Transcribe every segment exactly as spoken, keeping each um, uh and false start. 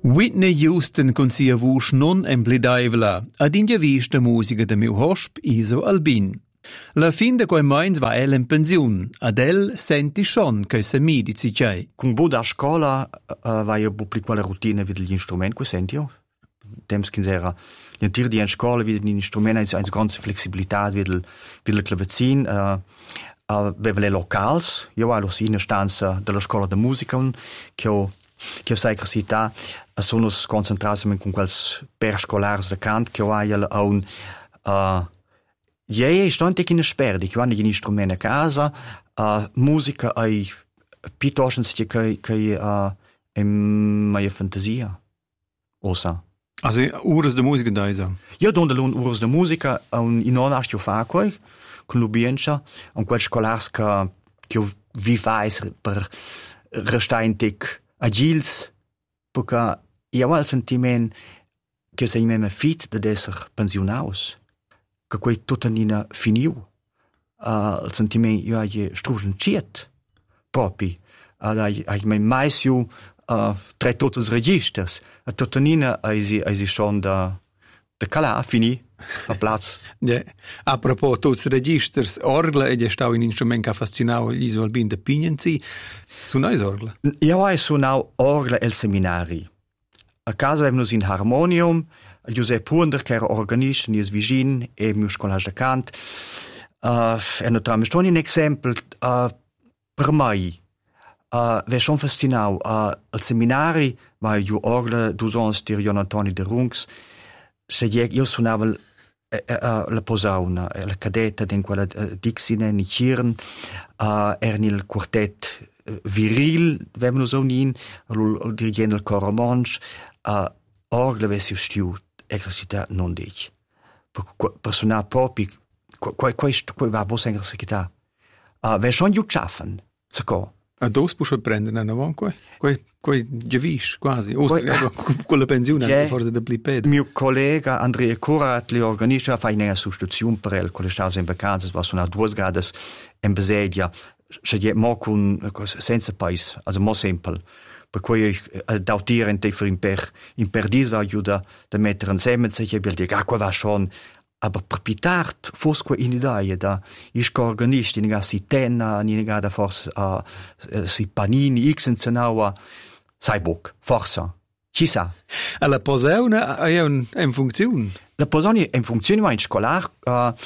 Whitney Houston con sia voce non emplidevla ad in vista musica de miu hosp Iso Albin. La fin de quei meins va el in pensiun, ad el senti schon che se medici c'è. Con bu da scola uh, vai a bu pli quella routine vid gli instrument que senti io. Temps che era gli tir di in scola vid gli instrument è una grande flessibilità vid il vid il clavecin uh, uh, veve le locals. Io ho los in stanza della scola de musica che ho che ho sai cosita sono concentrati con quels perscolars de cant che ho a un uh, Ie, sto anche in sperdi, che hanno gli strumenti a casa, uh, musica ai piuttosto che che uh, è mia fantasia. Osa. Also ures de musica da isa. Io don de ures de musica un in non astio fa coi con l'ubienza, un quel scolars che che vivais per restaintic agils, perché io ho il sentimento che sei me fit de esser pensionaus. Che quei tutanina finiu. Uh, il sentimento io hai strugen ciet propi. Uh, hai hai mai mai siu uh, tre totes registers. A tutanina hai si hai si schon da da cala fini a platz. Yeah. A propos totes registers, orgla e stau in instrument che affascinau Iso Albin de Pignenzi. Sunai orgla. Io hai sunau orgla el seminari. A casa avevamo in harmonium. Giuseppe Punder, che era organista, nies vicin, e mio scolage de cant. Uh, e non trammi sto un esempio, uh, per me, uh, ve son fascinau, uh, al seminari, ma io orgla, dus ans, di Jon Antoni de Runks, se io suonavo uh, uh, la posauna, la cadetta, in quella uh, Dixine, in Chiren, uh, era nel quartet uh, viril, avevano so in, il dirigente del coro Monch, uh, orgla vessi stiu, egressità non dic. Per, per suonare proprio, questo va bossa egressità. Uh, ve schon giù schaffen, zacco. A dos può prendere una van quei, quei, quei giavis quasi. O con la pensione anche forse da bliped. Mio collega Andrea Curat, li organista, fa una sostituzione per el, con le stause in vacanze, va suonare due grades in Besedia, se je mo con senza pais, also mo semple. Per cui d'autire in tefer in per in per dis va aiuta da mettere insieme sich e bil dire ah qua va schon aber per pitart fosque in idea da is co organist in gasi tenna in da forse a si panini xenzenaua sai book forza ci sa alla posauna è un in funzione la posauna è in funzione ma in scolar uh,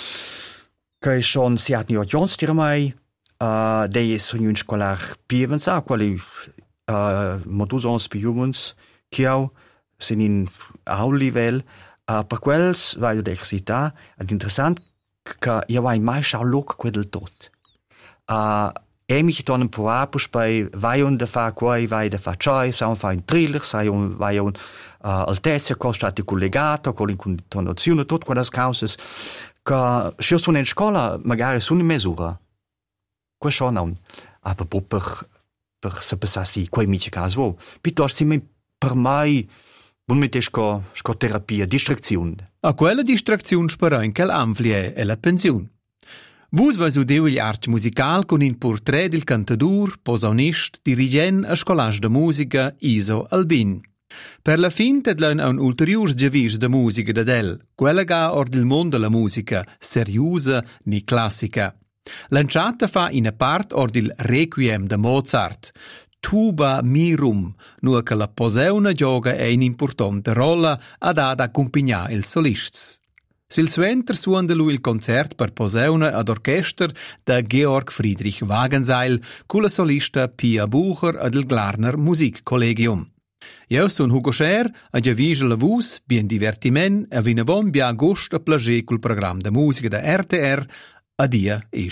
che schon si hat ni Jones dir mai uh, dei sono in scolar pivenza quali Uh, modus ons piumens chiau sin in au livel uh, per quels va io d'excita ed interessant che io vai mai schau loc quel tot uh, e mi ton un po' apus bei vai un de fa quai vai de fa chai sa un fa in thriller sai un vai un uh, altezia costati collegato con l'intonazione tot quelles causes che se sono in scuola magari sono in misura questo non a proprio per per sapessi quei mici caso piuttosto si per mai buon metesco sco terapia distrazione a quella distrazione spera in quel amplie e la pensione vus va su deu gli art musical con in portrait del cantador posaunist dirigent a scolage de musica Iso Albin. Per la fin ted leun un ulteriors giavis de musica da del quella ga or del mondo la musica seriosa ni classica. Lanciata fa in part or il Requiem de Mozart, Tuba Mirum, nur che la posauna gioga è un'importante rolla ad ad accompagnare il solists. Sil suenter suonda lui il concert per posauna ad orchester da Georg Friedrich Wagenseil con la solista Pia Bucher ad il Glarner Musikkollegium. Io son Hugo Scher, a giavisce la vus, bien divertiment, e vinavon bia agost a plager col programma de musica da R T R, a dia e